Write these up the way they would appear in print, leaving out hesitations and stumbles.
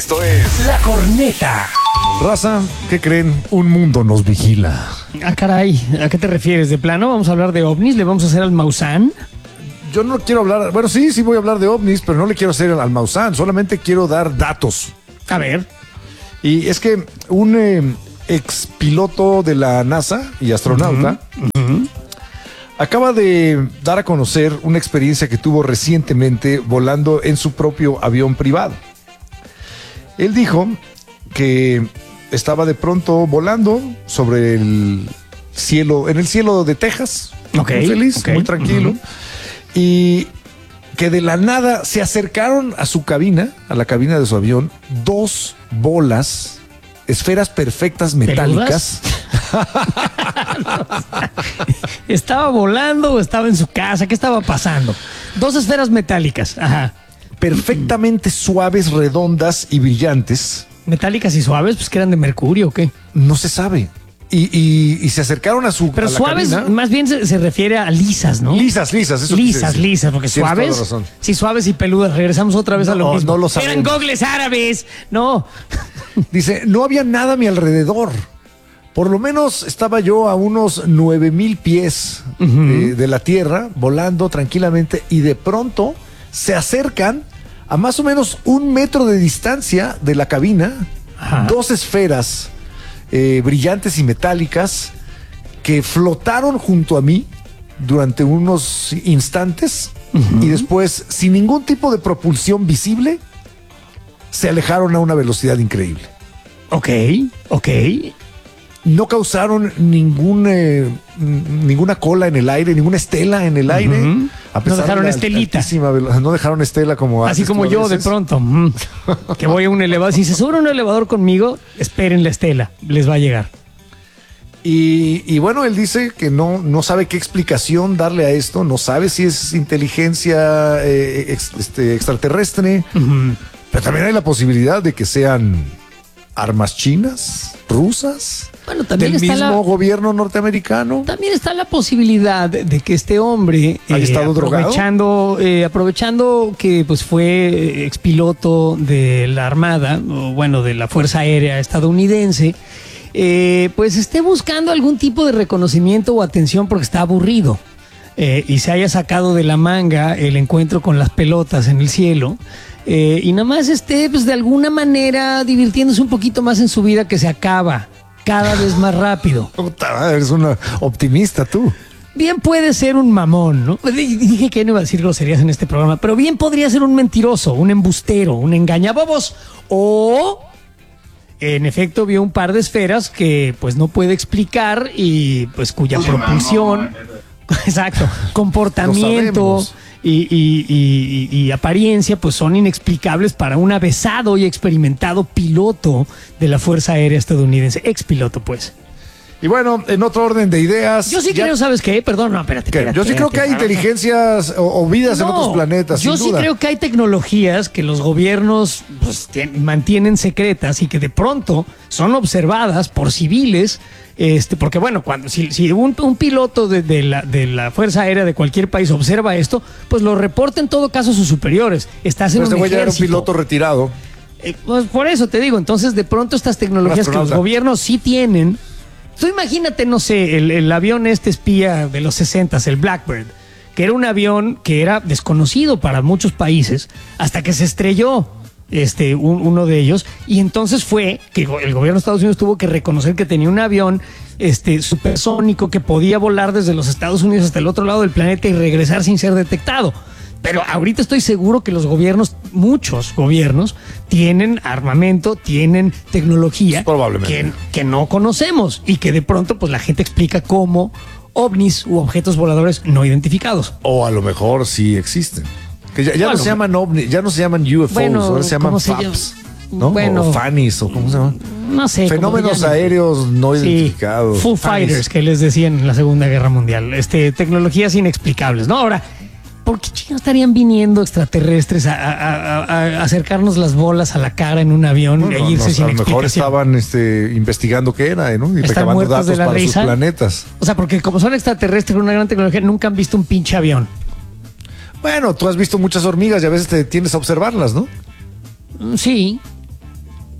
Esto es La Corneta. Raza, ¿qué creen? Un mundo nos vigila. Ah, caray, ¿a qué te refieres? ¿De plano vamos a hablar de ovnis? ¿Le vamos a hacer al Maussan? Yo no quiero hablar, bueno, sí voy a hablar de ovnis, pero no le quiero hacer al Maussan, solamente quiero dar datos. A ver. Y es que un ex piloto de la NASA y astronauta acaba de dar a conocer una experiencia que tuvo recientemente volando en su propio avión privado. Él dijo que estaba de pronto volando sobre el cielo, en el cielo de Texas, muy feliz, muy tranquilo, y que de la nada se acercaron a su cabina, a la cabina de su avión, dos bolas, esferas perfectas metálicas. ¿Estaba volando o estaba en su casa? ¿Qué estaba pasando? Dos esferas metálicas. Ajá. Perfectamente suaves, redondas y brillantes. ¿Metálicas y suaves? Pues que eran de mercurio o qué. No se sabe. Y se acercaron a su Pero a la suaves, cabina. más bien se refiere a lisas, ¿no? Lisas, eso Lisas, porque Tienes toda la suaves. razón. Sí, suaves y peludas. Regresamos otra vez a lo mismo. No lo Eran sabemos. gogles árabes. No. Dice, no había nada a mi alrededor. Por lo menos estaba yo a unos 9,000 pies de la tierra, volando tranquilamente, y de pronto se acercan a más o menos 1 metro de distancia de la cabina, dos esferas brillantes y metálicas que flotaron junto a mí durante unos instantes y después, sin ningún tipo de propulsión visible, se alejaron a una velocidad increíble. Ok. No causaron ninguna cola en el aire, ninguna estela en el aire. A pesar No dejaron de la estelita. altísima no dejaron estela como Así haces como tú a yo de veces. pronto. Que voy a un elevador. Si se sube a un elevador conmigo, esperen la estela. Les va a llegar. Y bueno, él dice que no sabe qué explicación darle a esto. No sabe si es inteligencia extraterrestre. Pero también hay la posibilidad de que sean armas chinas, rusas, Bueno, también del está mismo gobierno norteamericano. También está la posibilidad de que este hombre, ¿Haya estado drogado? aprovechando que pues fue expiloto de la Armada, o bueno, de la Fuerza Aérea estadounidense, pues esté buscando algún tipo de reconocimiento o atención porque está aburrido. Y se haya sacado de la manga el encuentro con las pelotas en el cielo. Y nada más esté, pues de alguna manera, divirtiéndose un poquito más en su vida que se acaba cada vez más rápido. Puta, eres una optimista tú. Bien puede ser un mamón, ¿no? Dije que no iba a decir groserías en este programa, pero bien podría ser un mentiroso, un embustero, un engañabobos. O, en efecto, vio un par de esferas que pues no puede explicar y pues cuya propulsión, exacto, comportamiento y apariencia pues son inexplicables para un avesado y experimentado piloto de la Fuerza Aérea estadounidense, expiloto pues. Y bueno, en otro orden de ideas. Yo sí creo, ¿sabes qué? Perdón, no, espérate. Yo sí creo que hay inteligencias o vidas en otros planetas, yo sin sí duda. creo que hay tecnologías que los gobiernos pues, mantienen secretas y que de pronto son observadas por civiles. Porque bueno, si un piloto de la Fuerza Aérea de cualquier país observa esto, pues lo reporta en todo caso a sus superiores. Estás en Pues un este güey ya era un ejército. piloto retirado. Pues por eso te digo, entonces de pronto estas tecnologías que los gobiernos sí tienen. Tú imagínate, no sé, el avión espía de los 60s, el Blackbird, que era un avión que era desconocido para muchos países hasta que se estrelló uno de ellos, y entonces fue que el gobierno de Estados Unidos tuvo que reconocer que tenía un avión supersónico que podía volar desde los Estados Unidos hasta el otro lado del planeta y regresar sin ser detectado. Pero ahorita estoy seguro que los gobiernos, muchos gobiernos, tienen armamento, tienen tecnología Probablemente. que no conocemos y que de pronto pues la gente explica cómo ovnis u objetos voladores no identificados. O a lo mejor sí existen. Que ya Bueno, no se llaman ovnis, ya no se llaman UFOs, Bueno, ahora se llaman ¿cómo se FAPs, llama? ¿no? Bueno, o FANIs, o ¿cómo se llama? No sé. Fenómenos cómo se llaman. aéreos no Sí, identificados. Foo FANIs. Fighters, que les decían en la Segunda Guerra Mundial. Tecnologías inexplicables, ¿no? Ahora, ¿por qué chingados estarían viniendo extraterrestres a acercarnos las bolas a la cara en un avión Bueno, e irse sin a lo mejor explicación? estaban investigando qué era, ¿no? Y ¿Están recabando muertos de datos la para sus risa? planetas. O sea, porque como son extraterrestres con una gran tecnología, nunca han visto un pinche avión. Bueno, tú has visto muchas hormigas y a veces te tienes a observarlas, ¿no? Sí,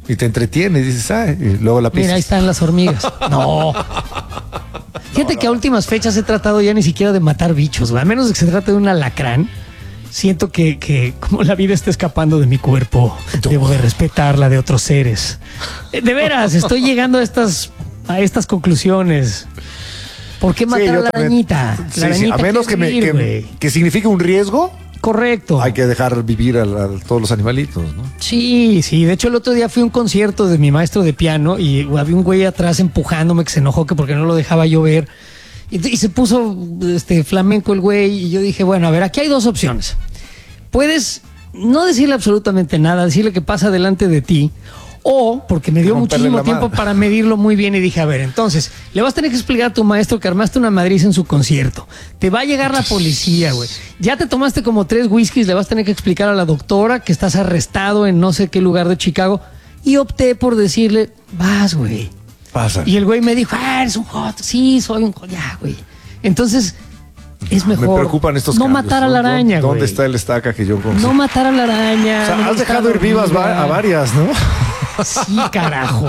Y te entretiene y dices, y luego la pisas. Mira, ahí están las hormigas. No. Fíjate que a últimas fechas he tratado ya ni siquiera de matar bichos, güey. A menos de que se trate de un alacrán. Siento que como la vida está escapando de mi cuerpo, debo de respetarla de otros seres. De veras, estoy llegando a estas conclusiones. ¿Por qué matar a la arañita? Sí, a menos que signifique un riesgo. Correcto. Hay que dejar vivir a todos los animalitos, ¿no? Sí. De hecho, el otro día fui a un concierto de mi maestro de piano y había un güey atrás empujándome que se enojó que porque no lo dejaba yo ver. Y se puso flamenco el güey y yo dije, bueno, a ver, aquí hay dos opciones. Puedes no decirle absolutamente nada, decirle que pasa delante de ti, o porque me dio muchísimo tiempo para medirlo muy bien y dije, a ver, entonces, le vas a tener que explicar a tu maestro que armaste una madriz en su concierto. Te va a llegar la policía, güey. Ya te tomaste como 3 whiskies, le vas a tener que explicar a la doctora que estás arrestado en no sé qué lugar de Chicago. Y opté por decirle, vas, güey. Pasa. Y el güey me dijo, eres un joto. Sí, soy un joto. Ya, güey. Entonces, es mejor. Me preocupan estos no cambios, matar a la araña, güey. ¿Dónde está el estaca que yo conozco? No matar a la araña. O sea, no has dejado ir vivas a varias, ¿no? Sí, carajo.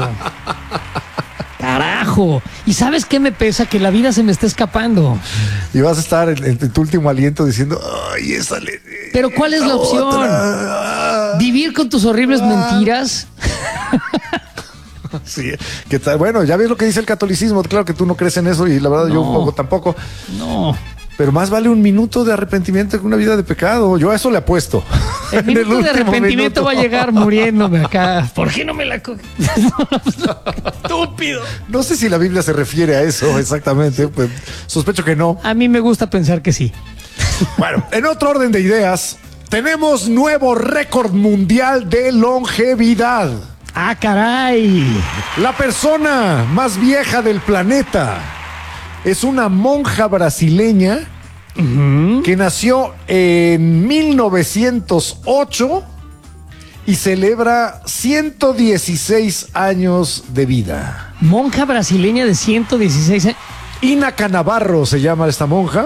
Carajo. ¿Y sabes qué me pesa? Que la vida se me está escapando. Y vas a estar en tu último aliento diciendo, ay, esa le... Pero ¿cuál es la opción? ¿Vivir con tus horribles mentiras? Sí, que tal, bueno, ya ves lo que dice el catolicismo. Claro que tú no crees en eso y la verdad yo un poco tampoco. No. Pero más vale un minuto de arrepentimiento que una vida de pecado. Yo a eso le apuesto. El minuto de arrepentimiento va a llegar muriéndome acá. ¿Por qué no me la coge? Estúpido. No sé si la Biblia se refiere a eso exactamente. Pues, sospecho que no. A mí me gusta pensar que sí. Bueno, en otro orden de ideas, tenemos nuevo récord mundial de longevidad. ¡Ah, caray! La persona más vieja del planeta es una monja brasileña que nació en 1908 y celebra 116 años de vida. Monja brasileña de 116 años. Inaca Navarro se llama esta monja.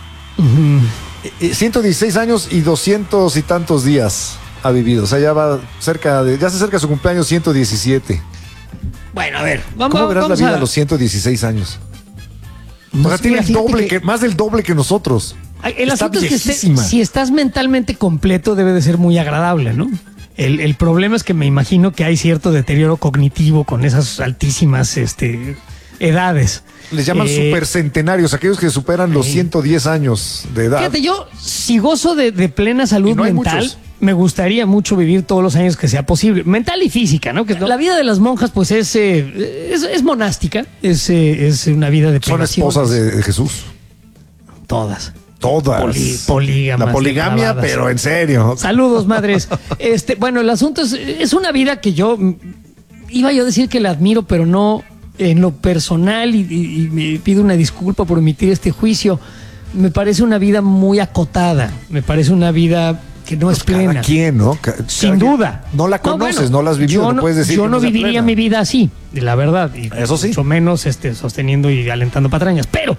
116 años y 200 y tantos días ha vivido. O sea, ya se acerca su cumpleaños 117. Bueno, a ver, ¿Cómo verás la vida a los 116 años? No, o sea, tiene mira, más del doble que nosotros. El asunto es que si estás mentalmente completo debe de ser muy agradable, ¿no? El problema es que me imagino que hay cierto deterioro cognitivo con esas altísimas edades. Les llaman supercentenarios, aquellos que superan los 110 años de edad. Fíjate, yo si gozo de plena salud mental, muchos. Me gustaría mucho vivir todos los años que sea posible, mental y física, ¿no? Que la vida de las monjas, pues es monástica, es una vida de Son esposas de Jesús. Todas. Polígamas. La poligamia, pero en serio. Saludos, madres. Bueno, el asunto es una vida que iba yo a decir que la admiro, pero no en lo personal, y me pido una disculpa por emitir este juicio. Me parece una vida muy acotada, me parece una vida que no es plena. Cada quien, ¿no? Sin duda. No la conoces, no la has vivido, no puedes decir. Yo no viviría mi vida así, la verdad. Y eso sí. Mucho menos sosteniendo y alentando patrañas. Pero,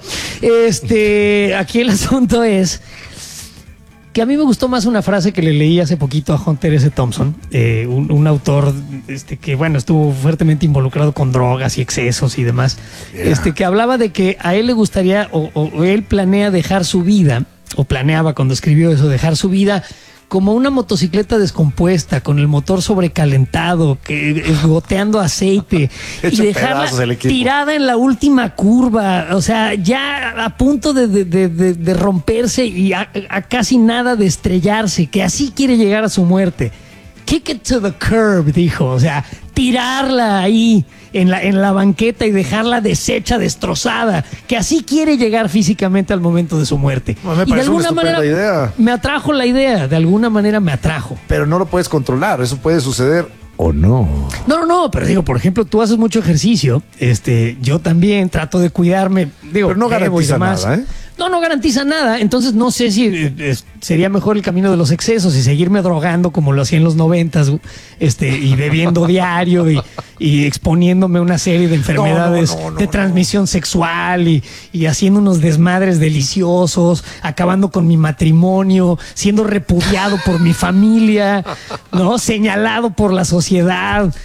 aquí el asunto es que a mí me gustó más una frase que le leí hace poquito a Hunter S. Thompson, un autor que, bueno, estuvo fuertemente involucrado con drogas y excesos y demás, que hablaba de que a él le gustaría, o él planea dejar su vida, o planeaba cuando escribió eso, dejar su vida como una motocicleta descompuesta, con el motor sobrecalentado, goteando aceite, y dejarla tirada en la última curva, o sea, ya a punto de romperse y a casi nada de estrellarse, que así quiere llegar a su muerte. Kick it to the curb, dijo, o sea, tirarla ahí en la banqueta y dejarla deshecha, destrozada, que así quiere llegar físicamente al momento de su muerte. Me parece una estupenda idea. Me atrajo la idea, de alguna manera me atrajo. Pero no lo puedes controlar, eso puede suceder o no. No, pero digo, por ejemplo, tú haces mucho ejercicio, yo también trato de cuidarme, pero no garantiza nada, ¿eh? No garantiza nada, entonces no sé si sería mejor el camino de los excesos y seguirme drogando como lo hacía en los 90s, y bebiendo diario y exponiéndome a una serie de enfermedades de transmisión sexual y haciendo unos desmadres deliciosos, acabando con mi matrimonio, siendo repudiado por mi familia, ¿no? Señalado por la sociedad.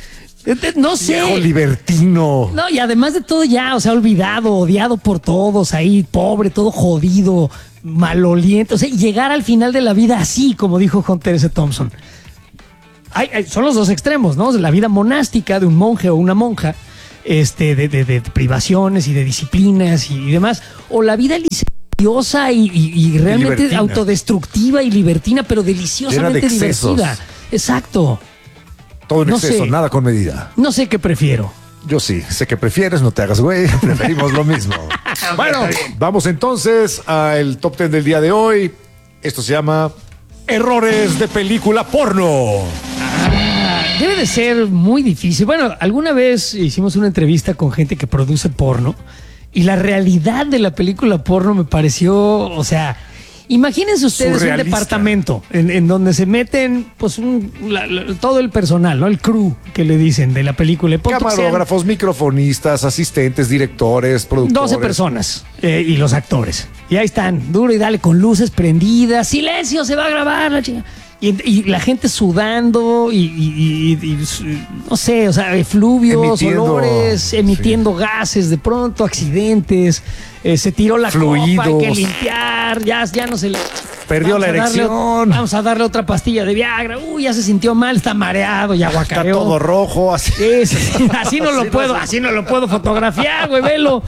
No sé. Viejo libertino. No, y además de todo ya, o sea, olvidado, odiado por todos, ahí, pobre, todo jodido, maloliente. O sea, llegar al final de la vida así, como dijo Hunter S. Thompson. Son los dos extremos, ¿no? La vida monástica de un monje o una monja, de privaciones y de disciplinas y demás, o la vida licenciosa y realmente libertina. Autodestructiva y libertina, pero deliciosamente divertida. Exacto. Todo en No exceso, sé. nada con medida. No sé qué prefiero. Yo sí, sé que prefieres, no te hagas güey, preferimos lo mismo. Bueno, vamos entonces al top 10 del día de hoy. Esto se llama Errores de película porno. Debe de ser muy difícil. Bueno, alguna vez hicimos una entrevista con gente que produce porno y la realidad de la película porno me pareció, o sea, imagínense ustedes surrealista. un departamento en donde se meten pues todo el personal, ¿no? El crew que le dicen de la película. Y punto que sean Camarógrafos, microfonistas, asistentes, directores, productores. 12 personas y los actores. Y ahí están, duro y dale, con luces prendidas. Silencio, se va a grabar la chingada. Y la gente sudando y no sé, o sea, efluvios, olores, emitiendo gases, de pronto accidentes, se tiró la Fluidos. copa, hay que limpiar, ya no se le... Perdió vamos la a darle- erección. vamos a darle otra pastilla de Viagra. Uy, ya se sintió mal, está mareado, ya Está guacareó. todo rojo, así. Así no lo puedo, así no lo puedo fotografiar, güey, velo.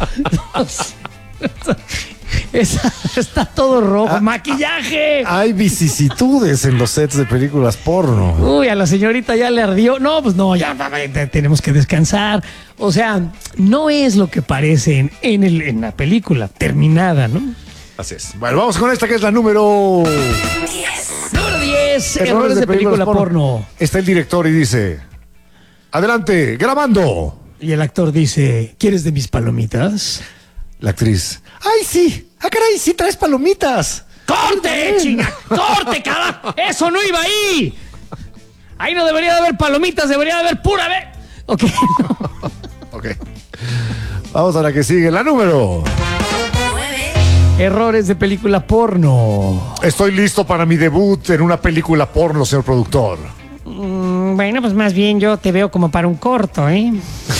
Está todo rojo, maquillaje. Hay vicisitudes en los sets de películas porno. Uy, a la señorita ya le ardió. No, pues no, ya tenemos que descansar. O sea, no es lo que parece en la película terminada, ¿no? Así es. Bueno, vamos con esta que es la número... Número 10, errores de película porno. Está el director y dice: adelante, grabando. Y el actor dice, ¿quieres de mis palomitas? La actriz: ¡ay, sí! ¡Ah, caray! ¡Sí traes palomitas! ¡Corte, chinga! ¡Corte, carajo! ¡Eso no iba ahí! Ahí no debería de haber palomitas, debería de haber pura vez. Ok. Ok. Vamos a la que sigue, la número. Errores de película porno. Estoy listo para mi debut en una película porno, señor productor. Bueno, pues más bien yo te veo como para un corto, ¿eh?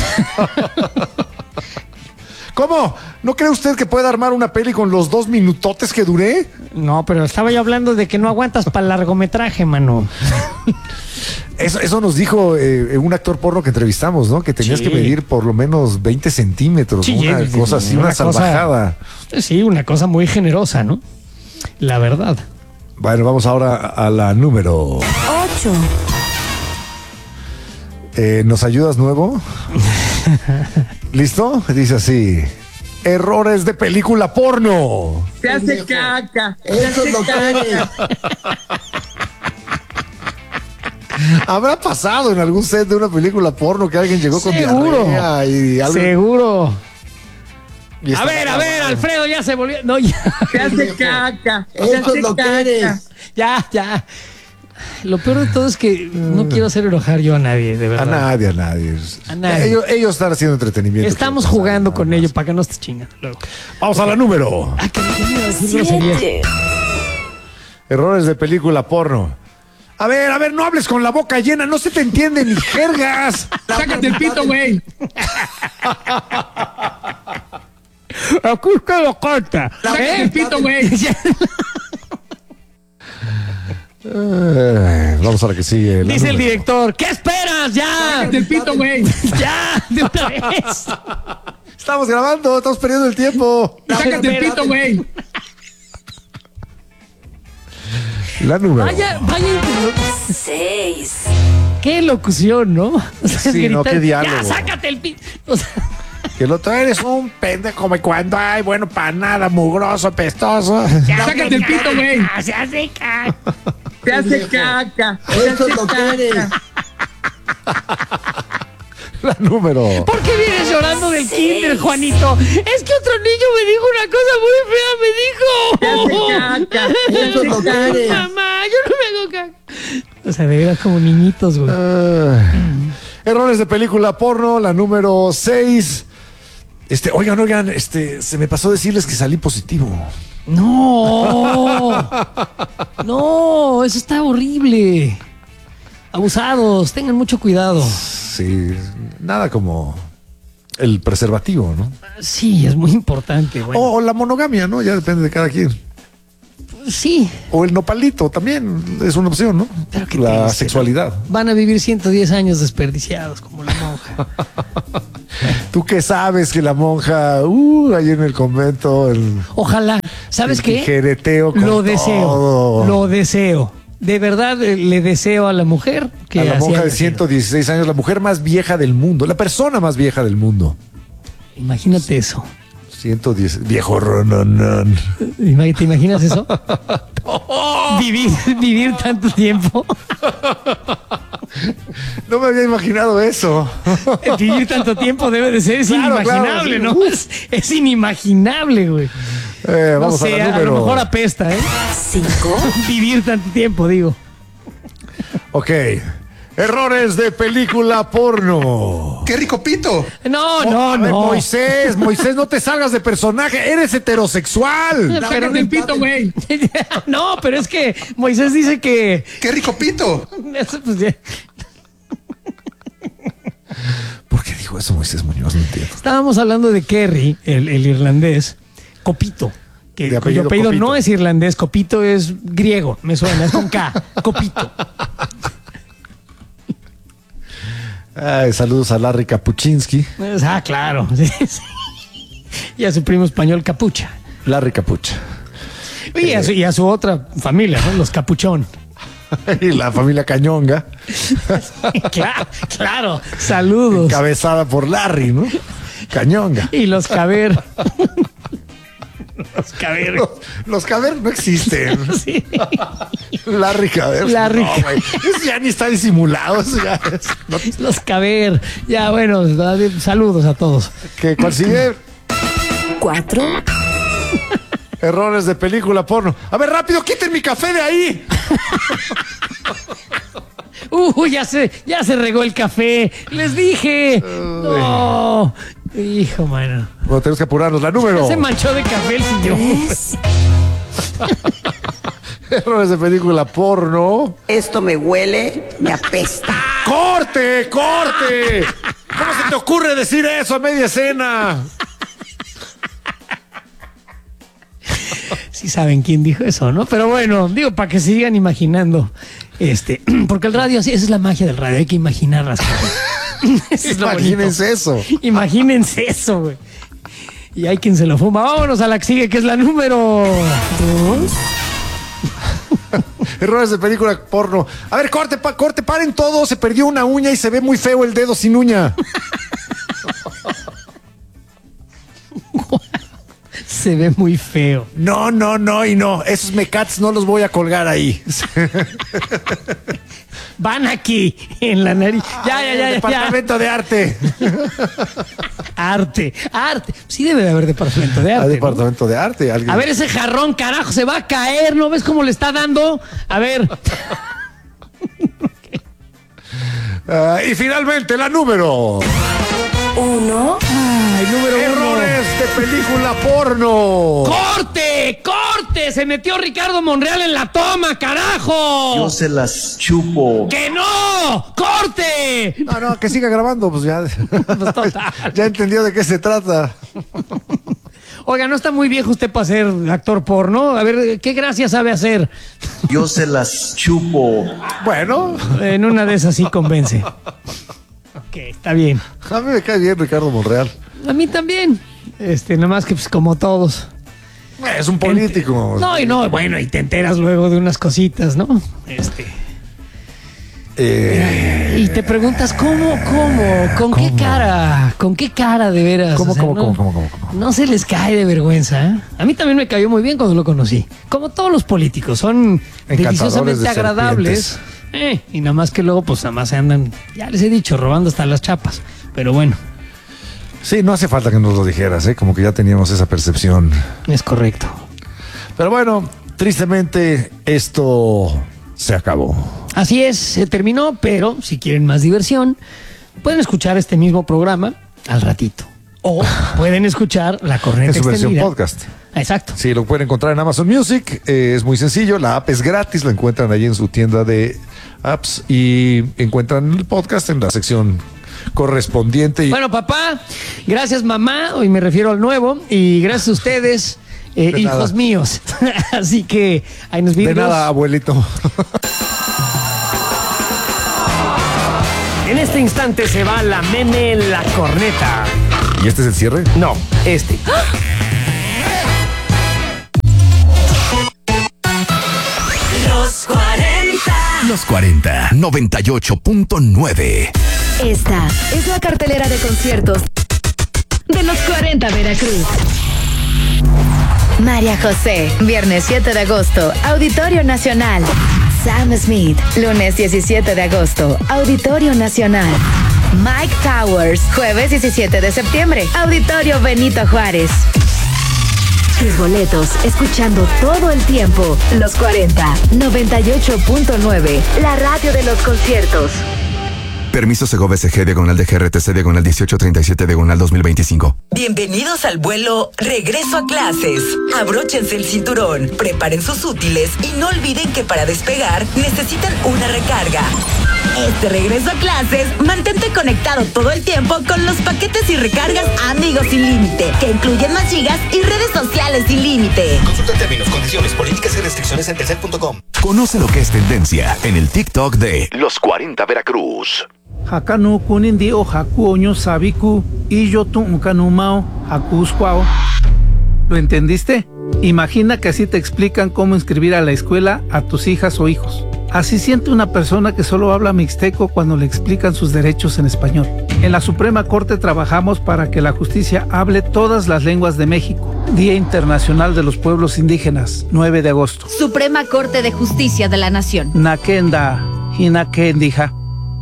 ¿Cómo? ¿No cree usted que puede armar una peli con los 2 minutotes que duré? No, pero estaba yo hablando de que no aguantas para largometraje, mano. Eso nos dijo un actor porno que entrevistamos, ¿no? Que tenías Sí. que medir por lo menos 20 centímetros, Sí, una cosa así, una salvajada. Sí, una cosa muy generosa, ¿no? La verdad. Bueno, vamos ahora a la número. 8. ¿Nos ayudas nuevo? ¿Listo? Dice así: errores de película porno. Se hace caca. Eso es lo que eres. ¿Habrá pasado en algún set de una película porno que alguien llegó con Seguro. diarrea y algo? Seguro. Y A ver, Alfredo ya se volvió. No, ya. Se hace caca. Se Eso hace es lo que caca. eres. Ya. Lo peor de todo es que no quiero hacer enojar yo a nadie, de A verdad. nadie. A nadie. Ellos están haciendo entretenimiento. Estamos que no jugando pasa con nada ellos más. para que no estés chingando luego. Vamos a la número. Ah, que no iba a decir groserías. 7. Errores de película porno. A ver, no hables con la boca llena, no se te entiende ni jergas. Sácate el pito, güey. Aquí está la carta. Sácate el pito, güey. Vamos a la que sigue. la Dice el número. director, ¿qué esperas? Ya, Sácate el pito, güey. ya, de una vez. Estamos grabando, estamos perdiendo el tiempo. Sácate el pito, güey. La número. Vaya, 6. qué locución, ¿no? O sea, Sí, no, qué diálogo. Ya, sácate el pito. O sea, Que lo traes un pendejo, y cuando hay bueno para nada, mugroso, pestoso. Sácate el pito, güey. se hace caca. Se hace caca. Eso es lo que eres. La número. ¿Por qué vienes llorando del 6. kinder, Juanito? Es que otro niño me dijo una cosa muy fea, me dijo. Se hace caca. Eso es lo que eres. Mamá, yo no me hago caca. O sea, de veras como niñitos, güey. Errores de película porno, la número 6. Oigan, se me pasó decirles que salí positivo. No. No, eso está horrible. Abusados, tengan mucho cuidado. Sí, nada como el preservativo, ¿no? Sí, es muy importante. Bueno, O la monogamia, ¿no? Ya depende de cada quien. sí, O el nopalito también es una opción, ¿no? pero qué La triste, sexualidad. ¿no? Van a vivir 110 años desperdiciados como la monja. ¿Tú qué sabes que la monja, ahí en el convento, Ojalá. ¿Sabes el qué? tijereteo con Lo deseo. todo? Lo deseo. De verdad le deseo a la mujer que A la así monja haya de sido. 116 años, la mujer más vieja del mundo, la persona más vieja del mundo. Imagínate eso. 110, viejo rononón. ¿Te imaginas eso? Vivir tanto tiempo. No me había imaginado eso. Vivir tanto tiempo debe de ser, es Claro, inimaginable, claro, ¿no? sí. Es inimaginable, güey. No Vamos sé, a la a lo número. mejor apesta, ¿eh? 5, Vivir tanto tiempo, digo. Ok. Errores de película porno. ¡Qué rico pito! No, A no, ver, no. Moisés, no te salgas de personaje. Eres heterosexual. Pero del pito, güey. No, pero es que Moisés dice que... ¡Qué rico pito! Eso, pues, ya. ¿Por qué dijo eso Moisés Muñoz? No entiendo. Estábamos hablando de Kerry, el irlandés, Copito. De Que, apellido cuyo apellido Copito. no es irlandés, Copito es griego, me suena, es con K, Copito. Ay, saludos a Larry Kapuczynski. Claro. Sí, sí. Y a su primo español Capucha. Larry Capucha. Y a su otra familia, ¿no? Los Capuchón. Y la familia Cañonga, Claro. Saludos. encabezada por Larry, ¿no? Cañonga. Y los Caber. Los Caber. Los Caber no existen. Sí. Larry Caber. Larry No, güey. Eso ya ni está disimulado. Eso ya es- no- Los Caber. Ya, bueno, saludos a todos. ¿Cuál sigue? 4, Errores de película porno. A ver, rápido, quiten mi café de ahí. Ya se regó el café. Les dije. No. Hijo, mano. Bueno, tenemos que apurarnos. La número. Se manchó de café el sillón. 3, Errores de película porno. Esto me huele, me apesta. ¡Corte! ¡Corte! ¿Cómo se te ocurre decir eso a media escena? Sí saben quién dijo eso, ¿no? Pero bueno, digo, para que se sigan imaginando. Porque el radio, sí, esa es la magia del radio, hay que imaginar las cosas. Eso es lo Imagínense eso. bonito. Imagínense eso, güey. Y hay quien se lo fuma. Vámonos a la que sigue, que es la número 2, Errores de película porno. A ver, corte, paren todo. Se perdió una uña y se ve muy feo el dedo sin uña. Se ve muy feo. No, y no. Esos mecats no los voy a colgar ahí. Van aquí, en la nariz. Ya. Departamento de arte. Arte. Sí debe de haber departamento de arte. ¿no? Departamento de arte. Alguien. A ver, ese jarrón, carajo, se va a caer. ¿No ves cómo le está dando? A ver. Y finalmente la número. 1, Ay, número 1. Errores de película porno. ¡Corte! Se metió Ricardo Monreal en la toma, carajo. Yo se las chupo. ¡Que no! ¡Corte! No, que siga grabando, pues ya. Pues total. Ya entendió de qué se trata. Oiga, no está muy viejo usted para ser actor porno. A ver, ¿qué gracia sabe hacer? Yo se las chupo. Bueno, En una de esas sí convence. Ok, está bien. a mí me cae bien Ricardo Monreal. A mí también. Nada más que pues como todos. Es un político. No, bueno, y te enteras luego de unas cositas, ¿no? Y te preguntas, ¿cómo? ¿Con qué cara de veras? ¿Cómo? ¿No? No se les cae de vergüenza, ¿eh? A mí también me cayó muy bien cuando lo conocí. Como todos los políticos, son deliciosamente de agradables. Y nada más que luego, pues nada más se andan, ya les he dicho, robando hasta las chapas. Pero bueno, Sí, no hace falta que nos lo dijeras, ¿eh? Como que ya teníamos esa percepción. es correcto. Pero bueno, tristemente esto se acabó. Así es, se terminó, pero si quieren más diversión, pueden escuchar este mismo programa al ratito. O pueden escuchar La Corneta En su versión Extendida. podcast. Exacto. Sí, lo pueden encontrar en Amazon Music. Es muy sencillo. La app es gratis. La encuentran ahí en su tienda de apps y encuentran el podcast en la sección correspondiente. Bueno, papá, gracias, mamá. Hoy me refiero al nuevo. Y gracias a ustedes, hijos nada. míos. Así que ahí nos De vemos. nada, abuelito. En este instante se va la meme la corneta. ¿Y este es el cierre? No, este. Los 40. Los 40, 98.9. Esta es la cartelera de conciertos de los 40 Veracruz. María José, viernes 7 de agosto, Auditorio Nacional. Sam Smith, lunes 17 de agosto, Auditorio Nacional. Mike Towers, jueves 17 de septiembre, Auditorio Benito Juárez. Tus boletos, escuchando todo el tiempo. Los 40, 98.9, la radio de los conciertos. Permiso Segovia SG diagonal de GRTC diagonal 1837 diagonal 2025. Bienvenidos al vuelo Regreso a Clases. Abróchense el cinturón, preparen sus útiles y no olviden que para despegar necesitan una recarga. Este regreso a clases, mantente conectado todo el tiempo con los paquetes y recargas Amigos Sin Límite, que incluyen más gigas y redes sociales sin límite. Consulta términos, condiciones, políticas y restricciones en telcel.com. Conoce lo que es tendencia en el TikTok de Los 40 Veracruz. Hakanu kunindi o haku oño sabiku y yo tu unkanumao hakusquao. ¿Lo entendiste? Imagina que así te explican cómo inscribir a la escuela a tus hijas o hijos. Así siente una persona que solo habla mixteco cuando le explican sus derechos en español. En la Suprema Corte trabajamos para que la justicia hable todas las lenguas de México. Día Internacional de los Pueblos Indígenas, 9 de agosto. Suprema Corte de Justicia de la Nación. Nakenda, hinakendija.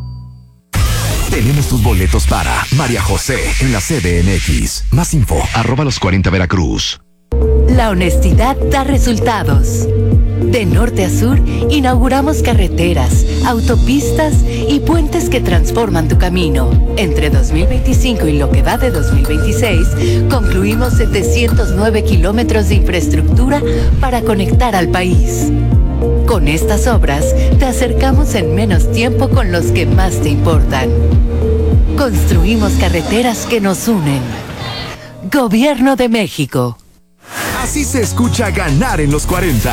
Tenemos tus boletos para María José en la CDMX. Más info, @los 40 Veracruz. La honestidad da resultados. De norte a sur, inauguramos carreteras, autopistas y puentes que transforman tu camino. Entre 2025 y lo que va de 2026, concluimos 709 kilómetros de infraestructura para conectar al país. Con estas obras, te acercamos en menos tiempo con los que más te importan. Construimos carreteras que nos unen. Gobierno de México. Así se escucha ganar en los 40.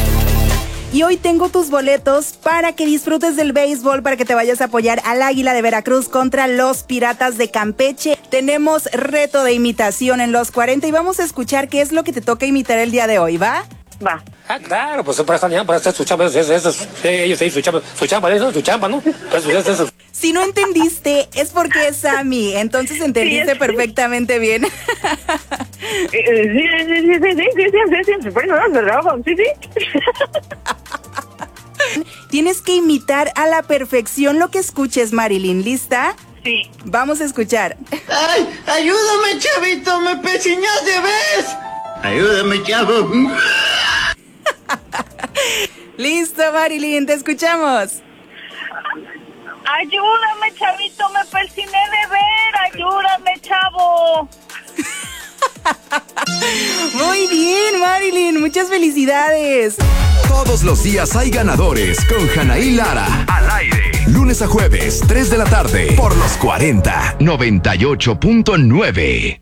Y hoy tengo tus boletos para que disfrutes del béisbol, para que te vayas a apoyar al Águila de Veracruz contra los Piratas de Campeche. Tenemos reto de imitación en los 40 y vamos a escuchar qué es lo que te toca imitar el día de hoy, ¿va? Va. Ah, claro, pues para hacer su chamba, ellos ahí su chamba, ¿no? Eso. Si no entendiste, es porque es Sammy, entonces entendiste perfectamente bien. Tienes que imitar a la perfección lo que escuches, Marilyn. ¿Lista? Sí. Vamos a escuchar. ¡Ay, ayúdame, chavito! ¡Me pechiñas de vez! ¡Ayúdame, chavo! Listo, Marilyn, te escuchamos. Ayúdame, chavito, me persiné de ver. Ayúdame, chavo. Muy bien, Marilyn, muchas felicidades. Todos los días hay ganadores con Janaí Lara. Al aire. Lunes a jueves, 3 de la tarde. Por los 40, 98.9.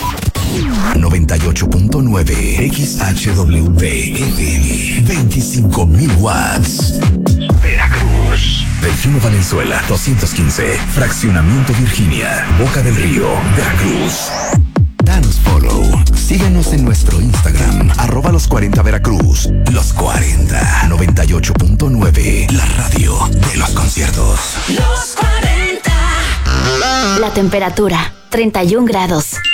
98.9 XHWV FM 25,000 watts. Veracruz. Delfino Valenzuela 215. Fraccionamiento Virginia. Boca del Río, Veracruz. Danos follow. Síguenos en nuestro Instagram, @los 40 Veracruz. Los 40, 98.9. La radio de los conciertos. Los 40. La temperatura, 31 grados.